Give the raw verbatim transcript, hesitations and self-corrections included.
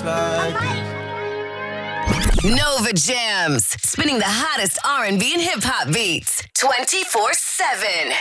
like Nova Jams, spinning the hottest R and B and hip hop beats twenty-four seven.